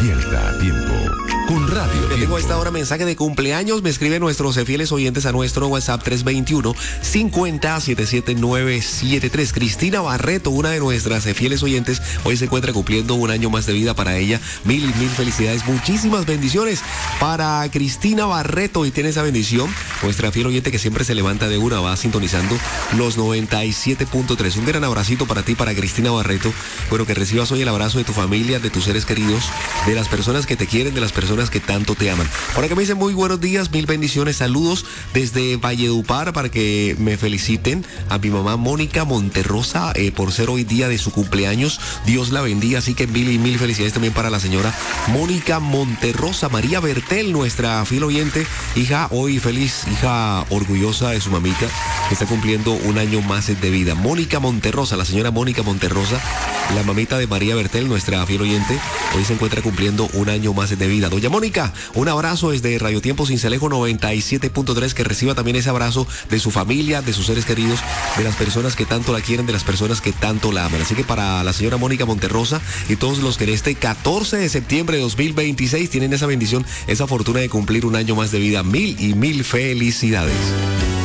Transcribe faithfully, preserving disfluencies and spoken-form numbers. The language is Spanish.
Despierta a tiempo con Radio Te Tiempo. tengo a esta hora mensaje de cumpleaños. Me escriben nuestros fieles oyentes a nuestro WhatsApp tres dos uno, cinco cero, siete siete nueve siete tres. Cristina Barreto, una de nuestras fieles oyentes, hoy se encuentra cumpliendo un año más de vida. Para ella, mil y mil felicidades. Muchísimas bendiciones para Cristina Barreto. Y tiene esa bendición nuestra fiel oyente que siempre se levanta de una, va sintonizando los noventa y siete punto tres. Un gran abracito para ti, para Cristina Barreto. Bueno, que recibas hoy el abrazo de tu familia, de tus seres queridos, de las personas que te quieren, de las personas que tanto te aman. Ahora que me dicen muy buenos días, mil bendiciones, saludos desde Valledupar para que me feliciten a mi mamá Mónica Monterrosa eh, por ser hoy día de su cumpleaños. Dios la bendiga, así que mil y mil felicidades también para la señora Mónica Monterrosa. María Bertel, nuestra fiel oyente, hija hoy feliz, hija orgullosa de su mamita, que está cumpliendo un año más de vida. Mónica Monterrosa, la señora Mónica Monterrosa, la mamita de María Bertel, nuestra fiel oyente, hoy se encuentra cumpliendo un año más de vida. Doña Mónica, un abrazo desde Radio Tiempo Cincelejo noventa y siete punto tres, que reciba también ese abrazo de su familia, de sus seres queridos, de las personas que tanto la quieren, de las personas que tanto la aman. Así que para la señora Mónica Monterrosa y todos los que en este catorce de septiembre de dos mil veintiséis tienen esa bendición, esa fortuna de cumplir un año más de vida, mil y mil felicidades.